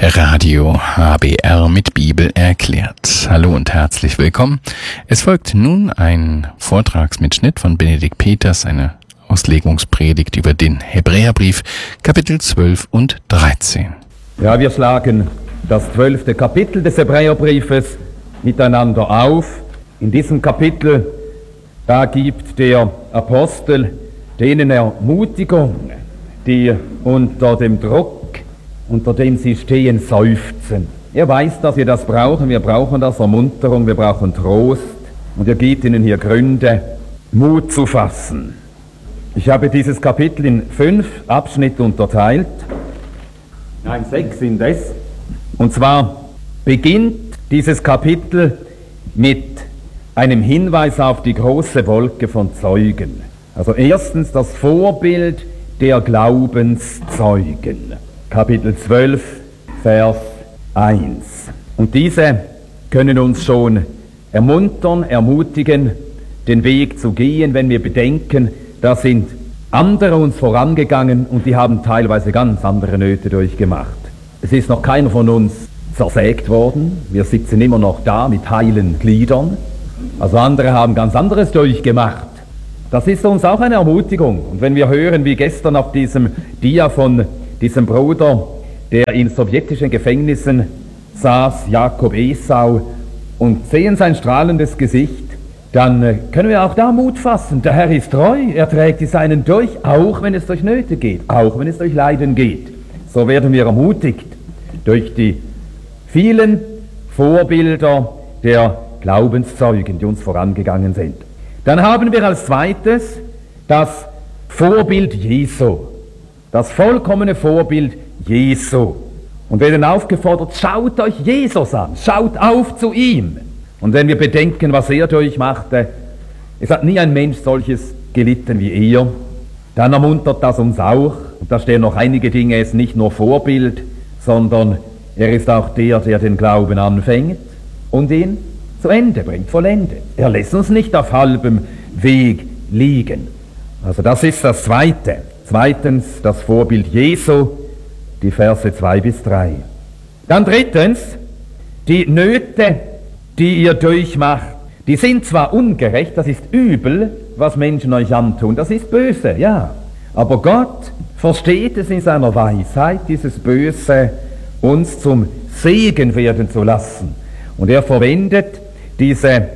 Radio HBR mit Bibel erklärt. Hallo und herzlich willkommen. Es folgt nun ein Vortragsmitschnitt von Benedikt Peters, eine Auslegungspredigt über den Hebräerbrief, Kapitel 12 und 13. Ja, wir schlagen das 12. Kapitel des Hebräerbriefes miteinander auf. In diesem Kapitel, da gibt der Apostel denen Ermutigung, die unter dem Druck, unter dem sie stehen, seufzen. Er weiß, dass wir das brauchen. Wir brauchen das, Ermunterung, wir brauchen Trost. Und er gibt ihnen hier Gründe, Mut zu fassen. Ich habe dieses Kapitel in 5 Abschnitte unterteilt. Nein, 6 sind es. Und zwar beginnt dieses Kapitel mit einem Hinweis auf die große Wolke von Zeugen. Also erstens das Vorbild der Glaubenszeugen. Kapitel 12, Vers 1. Und diese können uns schon ermuntern, ermutigen, den Weg zu gehen, wenn wir bedenken, da sind andere uns vorangegangen und die haben teilweise ganz andere Nöte durchgemacht. Es ist noch keiner von uns zersägt worden. Wir sitzen immer noch da mit heilen Gliedern. Also andere haben ganz anderes durchgemacht. Das ist uns auch eine Ermutigung. Und wenn wir hören, wie gestern auf diesem Dia von diesem Bruder, der in sowjetischen Gefängnissen saß, Jakob Esau, und sehen sein strahlendes Gesicht, dann können wir auch da Mut fassen. Der Herr ist treu, er trägt die Seinen durch, auch wenn es durch Nöte geht, auch wenn es durch Leiden geht. So werden wir ermutigt durch die vielen Vorbilder der Glaubenszeugen, die uns vorangegangen sind. Dann haben wir als zweites das Vorbild Jesu. Das vollkommene Vorbild Jesu. Und wir werden aufgefordert, schaut euch Jesus an, schaut auf zu ihm. Und wenn wir bedenken, was er durchmachte, es hat nie ein Mensch solches gelitten wie er, dann ermuntert das uns auch. Und da stehen noch einige Dinge, er ist nicht nur Vorbild, sondern er ist auch der, der den Glauben anfängt und ihn zu Ende bringt, vollendet. Er lässt uns nicht auf halbem Weg liegen. Also das ist das Zweite. Zweitens das Vorbild Jesu, die Verse 2 bis 3. Dann drittens, die Nöte, die ihr durchmacht, die sind zwar ungerecht, das ist übel, was Menschen euch antun, das ist böse, ja. Aber Gott versteht es in seiner Weisheit, dieses Böse uns zum Segen werden zu lassen. Und er verwendet diese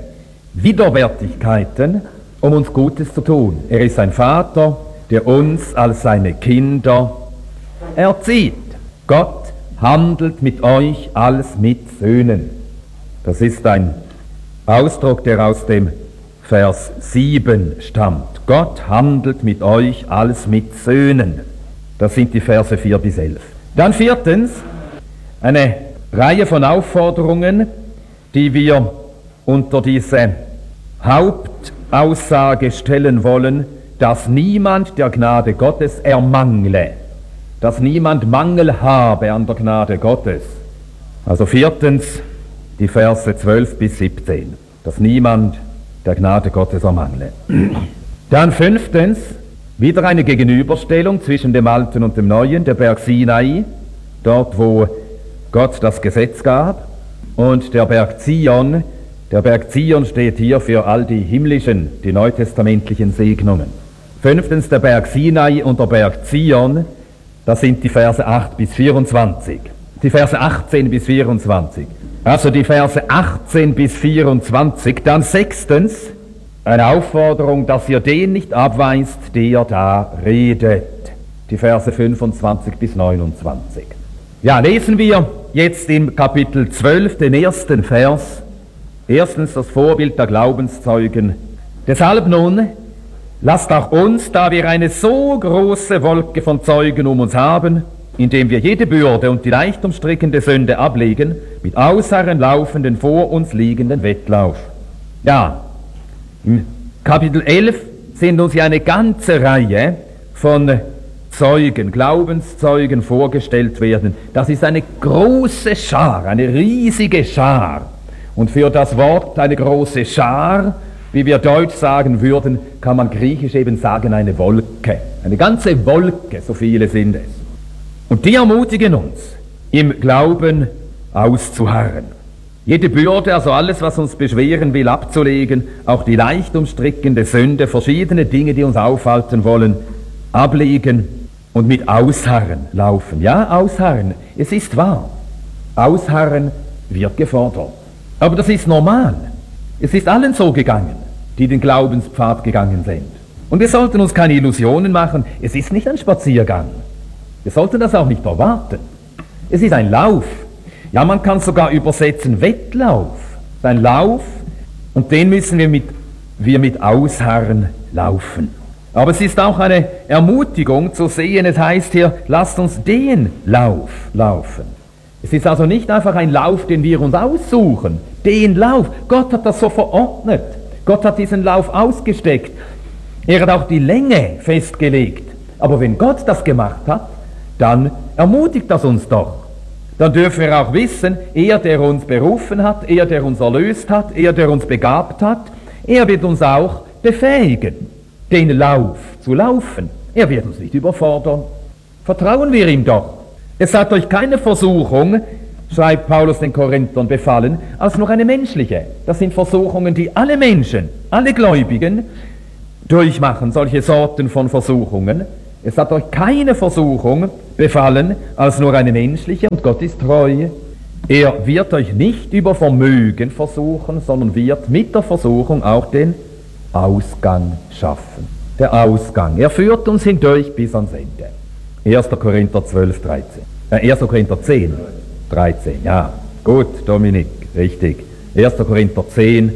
Widerwärtigkeiten, um uns Gutes zu tun. Er ist ein Vater, der uns als seine Kinder erzieht. Gott handelt mit euch als mit Söhnen. Das ist ein Ausdruck, der aus dem Vers 7 stammt. Gott handelt mit euch als mit Söhnen. Das sind die Verse 4 bis 11. Dann viertens, eine Reihe von Aufforderungen, die wir unter diese Hauptaussage stellen wollen, dass niemand der Gnade Gottes ermangle, dass niemand Mangel habe an der Gnade Gottes. Also viertens, die Verse 12 bis 17, dass niemand der Gnade Gottes ermangle. Dann fünftens, wieder eine Gegenüberstellung zwischen dem Alten und dem Neuen, der Berg Sinai, dort wo Gott das Gesetz gab, und der Berg Zion. Der Berg Zion steht hier für all die himmlischen, die neutestamentlichen Segnungen. Fünftens der Berg Sinai und der Berg Zion, das sind die Verse 8 bis 24. Die Verse 18 bis 24. Also die Verse 18 bis 24. Dann sechstens eine Aufforderung, dass ihr den nicht abweist, der da redet. Die Verse 25 bis 29. Ja, lesen wir jetzt im Kapitel 12 den ersten Vers. Erstens das Vorbild der Glaubenszeugen. Deshalb nun, lasst auch uns, da wir eine so große Wolke von Zeugen um uns haben, indem wir jede Bürde und die leicht umstrickende Sünde ablegen, mit Ausharren laufen den vor uns liegenden Wettlauf. Ja, im Kapitel 11 sind uns ja eine ganze Reihe von Zeugen, Glaubenszeugen vorgestellt werden. Das ist eine große Schar, eine riesige Schar. Und für das Wort eine große Schar, wie wir Deutsch sagen würden, kann man griechisch eben sagen eine Wolke. Eine ganze Wolke, so viele sind es. Und die ermutigen uns, im Glauben auszuharren. Jede Bürde, also alles, was uns beschweren will, abzulegen, auch die leicht umstrickende Sünde, verschiedene Dinge, die uns aufhalten wollen, ablegen und mit Ausharren laufen. Ja, Ausharren, es ist wahr. Ausharren wird gefordert. Aber das ist normal. Es ist allen so gegangen, die den Glaubenspfad gegangen sind. Und wir sollten uns keine Illusionen machen, es ist nicht ein Spaziergang. Wir sollten das auch nicht erwarten. Es ist ein Lauf. Ja, man kann sogar übersetzen Wettlauf. Es ist ein Lauf und den müssen wir mit Ausharren laufen. Aber es ist auch eine Ermutigung zu sehen, es heißt hier, lasst uns den Lauf laufen. Es ist also nicht einfach ein Lauf, den wir uns aussuchen, den Lauf. Gott hat das so verordnet. Gott hat diesen Lauf ausgesteckt. Er hat auch die Länge festgelegt. Aber wenn Gott das gemacht hat, dann ermutigt das uns doch. Dann dürfen wir auch wissen, er, der uns berufen hat, er, der uns erlöst hat, er, der uns begabt hat, er wird uns auch befähigen, den Lauf zu laufen. Er wird uns nicht überfordern. Vertrauen wir ihm doch. Es hat euch keine Versuchung, schreibt Paulus den Korinthern, befallen, als nur eine menschliche. Das sind Versuchungen, die alle Menschen, alle Gläubigen durchmachen, solche Sorten von Versuchungen. Es hat euch keine Versuchung befallen, als nur eine menschliche, und Gott ist treu. Er wird euch nicht über Vermögen versuchen, sondern wird mit der Versuchung auch den Ausgang schaffen. Der Ausgang. Er führt uns hindurch bis ans Ende. 1. Korinther 12, 13. 1. Korinther 10, 13. Ja, gut, Dominik, richtig. 1. Korinther 10,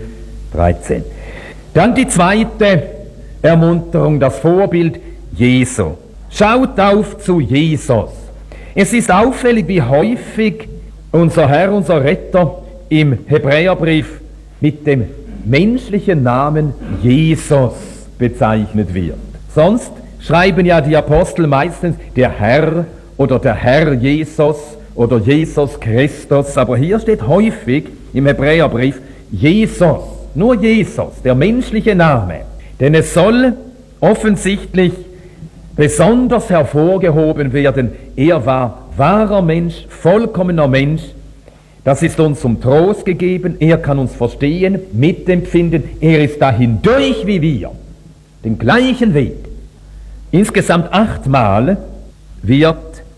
13. Dann die zweite Ermunterung, das Vorbild Jesu. Schaut auf zu Jesus. Es ist auffällig, wie häufig unser Herr, unser Retter im Hebräerbrief mit dem menschlichen Namen Jesus bezeichnet wird. Sonst schreiben ja die Apostel meistens der Herr oder der Herr Jesus oder Jesus Christus, aber hier steht häufig im Hebräerbrief Jesus, nur Jesus, der menschliche Name. Denn es soll offensichtlich besonders hervorgehoben werden, er war wahrer Mensch, vollkommener Mensch. Das ist uns zum Trost gegeben, er kann uns verstehen, mitempfinden, er ist da hindurch wie wir, den gleichen Weg. Insgesamt 8-mal wird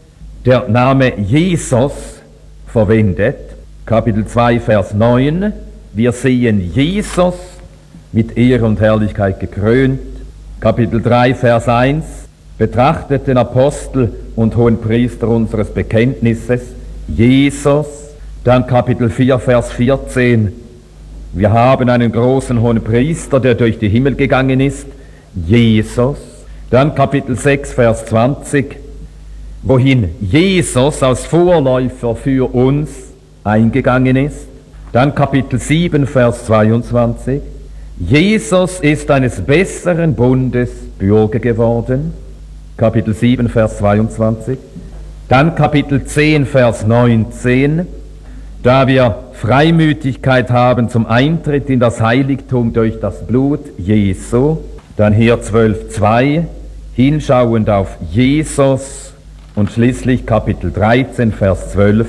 der Name Jesus verwendet. Kapitel 2, Vers 9, wir sehen Jesus mit Ehre und Herrlichkeit gekrönt. Kapitel 3, Vers 1, betrachtet den Apostel und Hohenpriester unseres Bekenntnisses, Jesus. Dann Kapitel 4, Vers 14, wir haben einen großen Hohenpriester, der durch die Himmel gegangen ist, Jesus. Dann Kapitel 6, Vers 20, wohin Jesus als Vorläufer für uns eingegangen ist. Dann Kapitel 7, Vers 22, Jesus ist eines besseren Bundes Bürger geworden. Kapitel 7, Vers 22. Dann Kapitel 10, Vers 19, da wir Freimütigkeit haben zum Eintritt in das Heiligtum durch das Blut Jesu. Dann hier 12,2, hinschauend auf Jesus. Und schließlich Kapitel 13, Vers 12,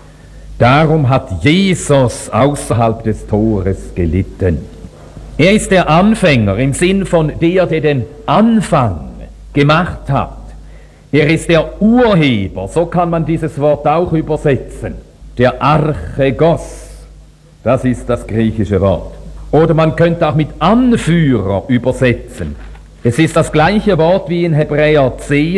darum hat Jesus außerhalb des Tores gelitten. Er ist der Anfänger im Sinn von der den Anfang gemacht hat. Er ist der Urheber, so kann man dieses Wort auch übersetzen. Der Archegos, das ist das griechische Wort. Oder man könnte auch mit Anführer übersetzen. Es ist das gleiche Wort wie in Hebräer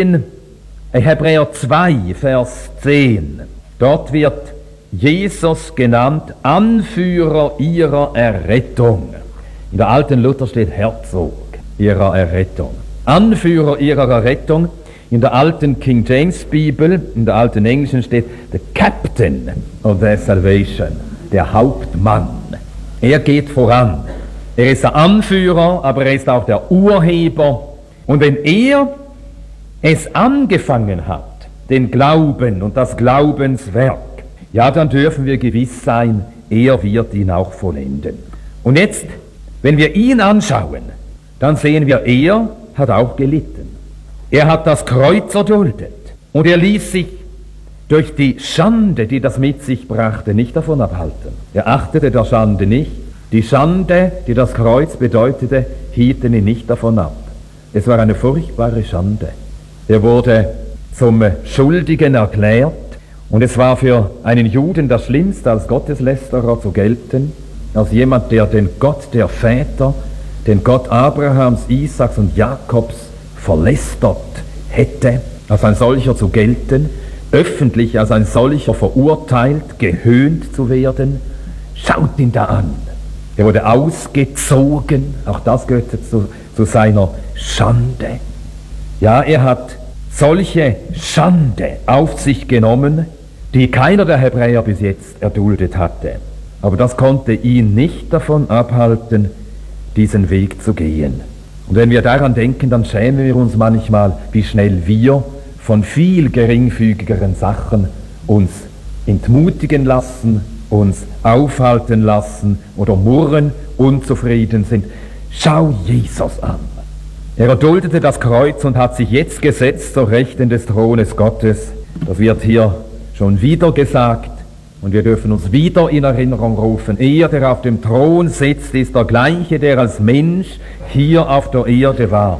2, Vers 10. Dort wird Jesus genannt, Anführer ihrer Errettung. In der alten Luther steht Herzog ihrer Errettung. Anführer ihrer Errettung. In der alten King James Bibel, in der alten Englischen steht the Captain of their Salvation, der Hauptmann. Er geht voran. Er ist der Anführer, aber er ist auch der Urheber. Und wenn er es angefangen hat, den Glauben und das Glaubenswerk, ja, dann dürfen wir gewiss sein, er wird ihn auch vollenden. Und jetzt, wenn wir ihn anschauen, dann sehen wir, er hat auch gelitten. Er hat das Kreuz erduldet und er ließ sich durch die Schande, die das mit sich brachte, nicht davon abhalten. Er achtete der Schande nicht. Die Schande, die das Kreuz bedeutete, hielt ihn nicht davon ab. Es war eine furchtbare Schande. Er wurde zum Schuldigen erklärt und es war für einen Juden das Schlimmste, als Gotteslästerer zu gelten, als jemand, der den Gott der Väter, den Gott Abrahams, Isaaks und Jakobs verlästert hätte, als ein solcher zu gelten, öffentlich als ein solcher verurteilt, gehöhnt zu werden. Schaut ihn da an. Er wurde ausgezogen, auch das gehörte zu seiner Schande. Ja, er hat solche Schande auf sich genommen, die keiner der Hebräer bis jetzt erduldet hatte. Aber das konnte ihn nicht davon abhalten, diesen Weg zu gehen. Und wenn wir daran denken, dann schämen wir uns manchmal, wie schnell wir von viel geringfügigeren Sachen uns entmutigen lassen, uns aufhalten lassen oder murren, unzufrieden sind. Schau Jesus an. Er erduldete das Kreuz und hat sich jetzt gesetzt zur Rechten des Thrones Gottes. Das wird hier schon wieder gesagt und wir dürfen uns wieder in Erinnerung rufen. Er, der auf dem Thron sitzt, ist der gleiche, der als Mensch hier auf der Erde war.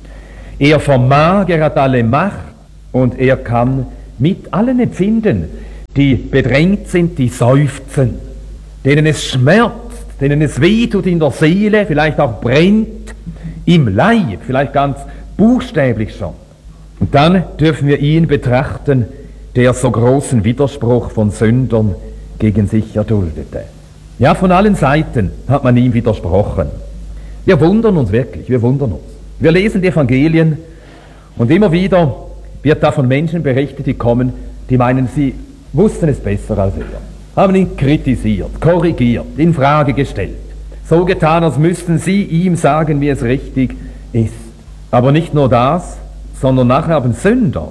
Er vermag, er hat alle Macht und er kann mit allen empfinden, die bedrängt sind, die seufzen, denen es schmerzt, denen es wehtut in der Seele, vielleicht auch brennt im Leib, vielleicht ganz buchstäblich schon. Und dann dürfen wir ihn betrachten, der so großen Widerspruch von Sündern gegen sich erduldete. Ja, von allen Seiten hat man ihm widersprochen. Wir wundern uns wirklich, wir wundern uns. Wir lesen die Evangelien und immer wieder wird da von Menschen berichtet, die kommen, die meinen, sie wussten es besser als er, haben ihn kritisiert, korrigiert, in Frage gestellt, so getan, als müssten sie ihm sagen, wie es richtig ist. Aber nicht nur das, sondern nachher haben Sünder,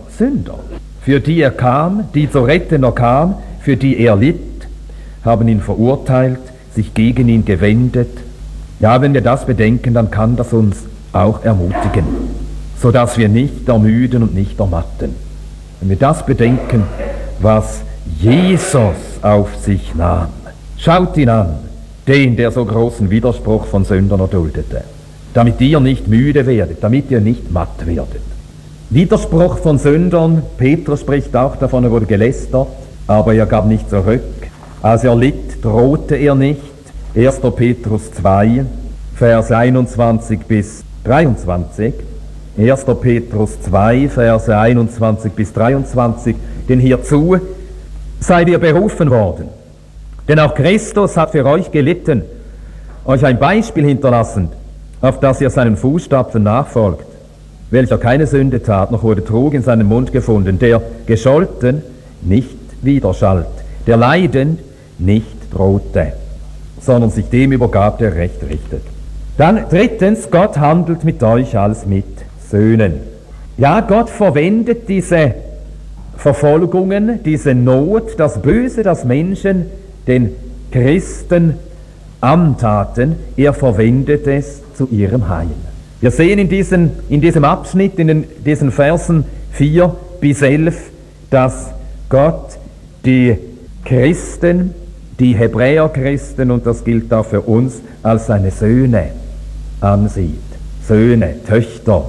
für die er kam, die zu retten er kam, für die er litt, haben ihn verurteilt, sich gegen ihn gewendet. Ja, wenn wir das bedenken, dann kann das uns auch ermutigen, sodass wir nicht ermüden und nicht ermatten. Wenn wir das bedenken, was Jesus auf sich nahm. Schaut ihn an, den, der so großen Widerspruch von Sündern erduldete, damit ihr nicht müde werdet, damit ihr nicht matt werdet. Widerspruch von Sündern, Petrus spricht auch davon, er wurde gelästert, aber er gab nicht zurück. Als er litt, drohte er nicht. 1. Petrus 2, Vers 21 bis 23. 1. Petrus 2, Verse 21 bis 23, denn hierzu seid ihr berufen worden. Denn auch Christus hat für euch gelitten, euch ein Beispiel hinterlassend, auf das ihr seinen Fußstapfen nachfolgt, welcher keine Sünde tat, noch wurde Trug in seinem Mund gefunden, der gescholten nicht widerschallt, der leidend nicht drohte, sondern sich dem übergab, der Recht richtet. Dann drittens, Gott handelt mit euch als mit Söhnen. Ja, Gott verwendet diese Verfolgungen, diese Not, das Böse, das Menschen den Christen antaten, er verwendet es zu ihrem Heil. Wir sehen in diesem Abschnitt, in diesen Versen 4 bis 11, dass Gott die Christen, die Hebräerchristen, und das gilt auch für uns, als seine Söhne ansieht. Söhne, Töchter.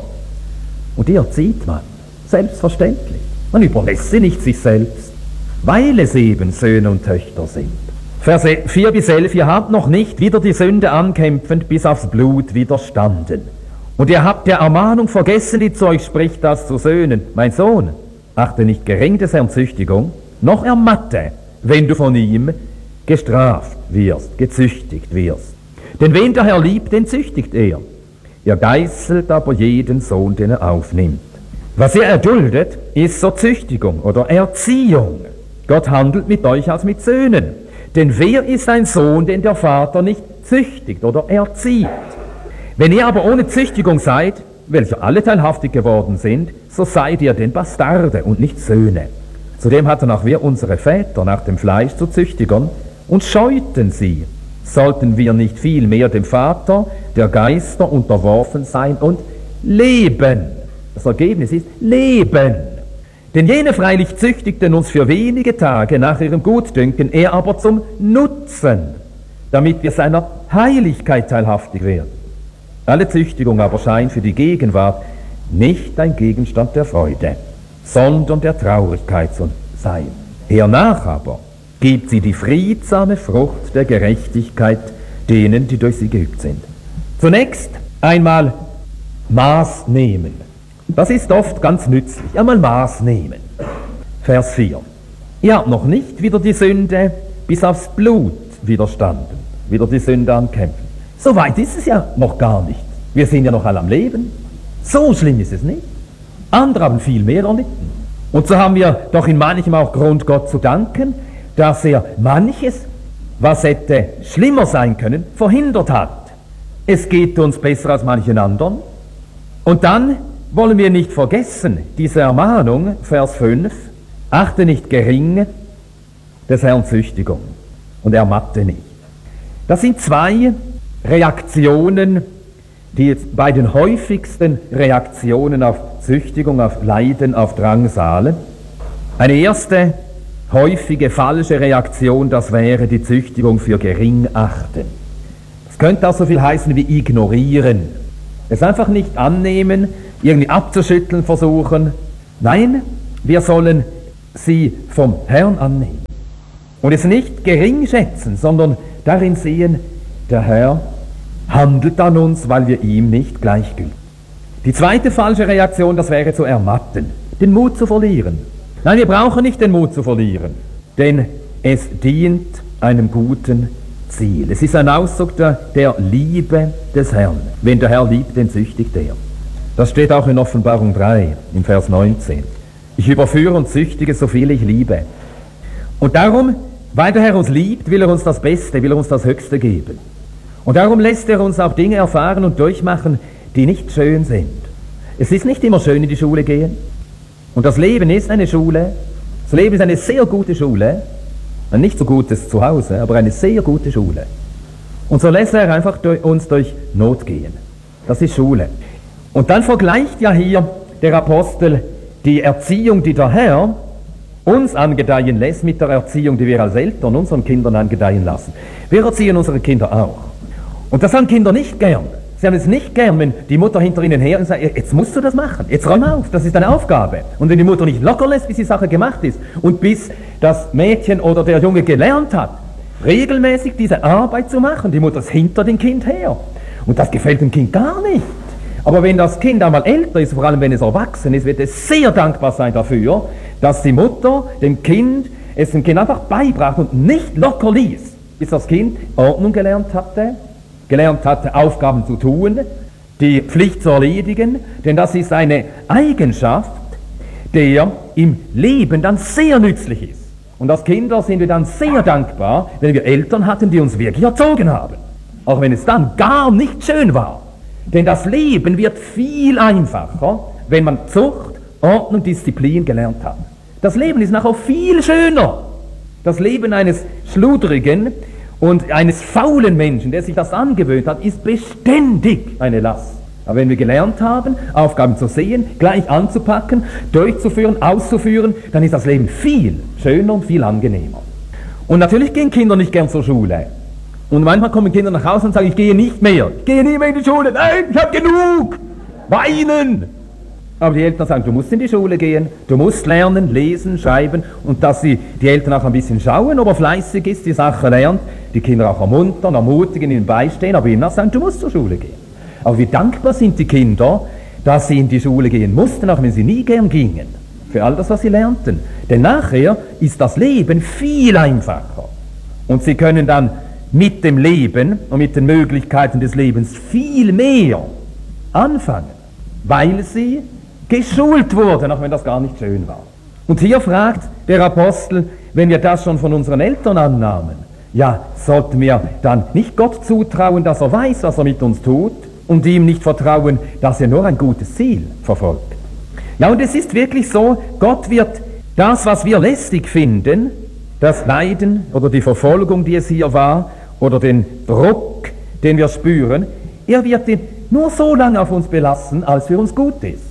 Und die erzieht man, selbstverständlich. Man überlässt sie nicht sich selbst, weil es eben Söhne und Töchter sind. Verse 4 bis 11, ihr habt noch nicht wider die Sünde ankämpfend bis aufs Blut widerstanden. Und ihr habt der Ermahnung vergessen, die zu euch spricht, das zu Söhnen. Mein Sohn, achte nicht gering des Herrn Züchtigung, noch ermatte, wenn du von ihm gestraft wirst, gezüchtigt wirst. Denn wen der Herr liebt, den züchtigt er. Er geißelt aber jeden Sohn, den er aufnimmt. Was er erduldet, ist so Züchtigung oder Erziehung. Gott handelt mit euch als mit Söhnen. Denn wer ist ein Sohn, den der Vater nicht züchtigt oder erzieht? Wenn ihr aber ohne Züchtigung seid, welche alle teilhaftig geworden sind, so seid ihr denn Bastarde und nicht Söhne. Zudem hatten auch wir unsere Väter nach dem Fleisch zu Züchtigern und scheuten sie. Sollten wir nicht vielmehr dem Vater der Geister unterworfen sein und leben? Das Ergebnis ist Leben. Denn jene freilich züchtigten uns für wenige Tage nach ihrem Gutdünken, er aber zum Nutzen, damit wir seiner Heiligkeit teilhaftig werden. Alle Züchtigung aber scheint für die Gegenwart nicht ein Gegenstand der Freude, sondern der Traurigkeit zu sein. Hernach aber gibt sie die friedsame Frucht der Gerechtigkeit denen, die durch sie geübt sind. Zunächst einmal Maß nehmen. Das ist oft ganz nützlich. Einmal Maß nehmen. Vers 4. Ihr habt noch nicht wieder die Sünde bis aufs Blut widerstanden, wieder die Sünde ankämpfen. So weit ist es ja noch gar nicht. Wir sind ja noch alle am Leben. So schlimm ist es nicht. Andere haben viel mehr erlitten. Und so haben wir doch in manchem auch Grund, Gott zu danken, dass er manches, was hätte schlimmer sein können, verhindert hat. Es geht uns besser als manchen anderen. Und dann wollen wir nicht vergessen, diese Ermahnung, Vers 5, achte nicht gering des Herrn Züchtigung und ermatte nicht. Das sind zwei Reaktionen, die jetzt bei den häufigsten Reaktionen auf Züchtigung, auf Leiden, auf Drangsale. Eine erste häufige falsche Reaktion, das wäre die Züchtigung für gering achten. Das könnte auch so viel heißen wie ignorieren. Es einfach nicht annehmen, irgendwie abzuschütteln versuchen. Nein, wir sollen sie vom Herrn annehmen. Und es nicht gering schätzen, sondern darin sehen, der Herr handelt an uns, weil wir ihm nicht gleichgültig sind. Die zweite falsche Reaktion, das wäre zu ermatten, den Mut zu verlieren. Nein, wir brauchen nicht den Mut zu verlieren, denn es dient einem guten Ziel. Es ist ein Ausdruck der Liebe des Herrn. Wenn der Herr liebt, den züchtigt er. Das steht auch in Offenbarung 3, im Vers 19. Ich überführe und züchtige, so viel ich liebe. Und darum, weil der Herr uns liebt, will er uns das Beste, will er uns das Höchste geben. Und darum lässt er uns auch Dinge erfahren und durchmachen, die nicht schön sind. Es ist nicht immer schön, in die Schule gehen. Und das Leben ist eine Schule. Das Leben ist eine sehr gute Schule. Ein nicht so gutes Zuhause, aber eine sehr gute Schule. Und so lässt er einfach uns durch Not gehen. Das ist Schule. Und dann vergleicht ja hier der Apostel die Erziehung, die der Herr uns angedeihen lässt, mit der Erziehung, die wir als Eltern unseren Kindern angedeihen lassen. Wir erziehen unsere Kinder auch. Und das haben Kinder nicht gern. Sie haben es nicht gern, wenn die Mutter hinter ihnen her und sagt, jetzt musst du das machen, jetzt räum auf, das ist deine Aufgabe. Und wenn die Mutter nicht locker lässt, bis die Sache gemacht ist und bis das Mädchen oder der Junge gelernt hat, regelmäßig diese Arbeit zu machen, die Mutter ist hinter dem Kind her. Und das gefällt dem Kind gar nicht. Aber wenn das Kind einmal älter ist, vor allem wenn es erwachsen ist, wird es sehr dankbar sein dafür, dass die Mutter dem Kind einfach beibrachte und nicht locker ließ, bis das Kind Ordnung gelernt hatte, Aufgaben zu tun, die Pflicht zu erledigen, denn das ist eine Eigenschaft, der im Leben dann sehr nützlich ist. Und als Kinder sind wir dann sehr dankbar, wenn wir Eltern hatten, die uns wirklich erzogen haben. Auch wenn es dann gar nicht schön war. Denn das Leben wird viel einfacher, wenn man Zucht, Ordnung, Disziplin gelernt hat. Das Leben ist nachher viel schöner. Das Leben eines schludrigen und eines faulen Menschen, der sich das angewöhnt hat, ist beständig eine Last. Aber wenn wir gelernt haben, Aufgaben zu sehen, gleich anzupacken, durchzuführen, auszuführen, dann ist das Leben viel schöner und viel angenehmer. Und natürlich gehen Kinder nicht gern zur Schule. Und manchmal kommen Kinder nach Hause und sagen, ich gehe nicht mehr. Ich gehe nie mehr in die Schule. Nein, ich habe genug. Weinen. Aber die Eltern sagen, du musst in die Schule gehen, du musst lernen, lesen, schreiben und dass die Eltern auch ein bisschen schauen, ob er fleißig ist, die Sache lernt, die Kinder auch ermuntern, ermutigen, ihnen beistehen, aber ihnen auch sagen, du musst zur Schule gehen. Aber wie dankbar sind die Kinder, dass sie in die Schule gehen mussten, auch wenn sie nie gern gingen, für all das, was sie lernten. Denn nachher ist das Leben viel einfacher und sie können dann mit dem Leben und mit den Möglichkeiten des Lebens viel mehr anfangen, weil sie geschult wurden, auch wenn das gar nicht schön war. Und hier fragt der Apostel, wenn wir das schon von unseren Eltern annahmen, ja, sollten wir dann nicht Gott zutrauen, dass er weiß, was er mit uns tut, und ihm nicht vertrauen, dass er nur ein gutes Ziel verfolgt. Ja, und es ist wirklich so, Gott wird das, was wir lästig finden, das Leiden oder die Verfolgung, die es hier war, oder den Druck, den wir spüren, er wird ihn nur so lange auf uns belassen, als für uns gut ist.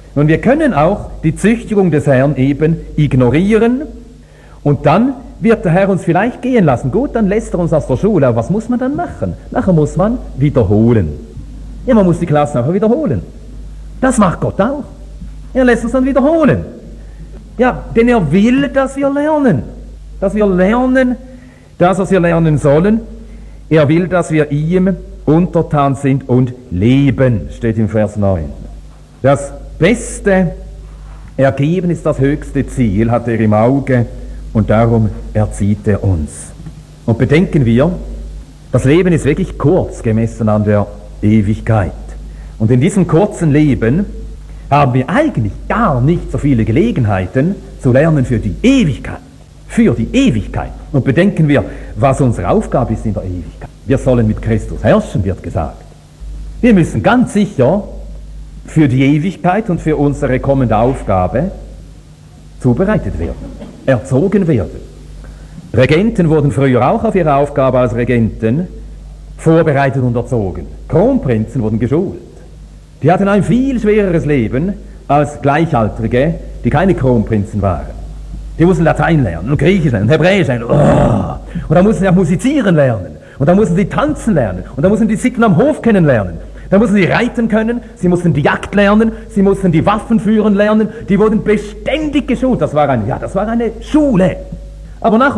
Nun, wir können auch die Züchtigung des Herrn eben ignorieren und dann wird der Herr uns vielleicht gehen lassen. Gut, dann lässt er uns aus der Schule. Aber was muss man dann machen? Nachher muss man wiederholen. Ja, man muss die Klasse nachher wiederholen. Das macht Gott auch. Er lässt uns dann wiederholen. Ja, denn er will, dass wir lernen. Dass wir lernen, das, was wir lernen sollen. Er will, dass wir ihm untertan sind und leben, steht im Vers 9. Das beste Ergeben ist das höchste Ziel, hat er im Auge, und darum erzieht er uns. Und bedenken wir, das Leben ist wirklich kurz gemessen an der Ewigkeit. Und in diesem kurzen Leben haben wir eigentlich gar nicht so viele Gelegenheiten zu lernen für die Ewigkeit. Für die Ewigkeit. Und bedenken wir, was unsere Aufgabe ist in der Ewigkeit. Wir sollen mit Christus herrschen, wird gesagt. Wir müssen ganz sicher für die Ewigkeit und für unsere kommende Aufgabe zubereitet werden, erzogen werden. Regenten wurden früher auch auf ihre Aufgabe als Regenten vorbereitet und erzogen. Kronprinzen wurden geschult. Die hatten ein viel schwereres Leben als Gleichaltrige, die keine Kronprinzen waren. Die mussten Latein lernen und Griechisch lernen und Hebräisch lernen. Und dann mussten sie auch musizieren lernen. Und dann mussten sie tanzen lernen. Und dann mussten die Sitten am Hof kennenlernen. Dann mussten sie reiten können, sie mussten die Jagd lernen, sie mussten die Waffen führen lernen. Die wurden beständig geschult. Das war eine Schule. Aber nachher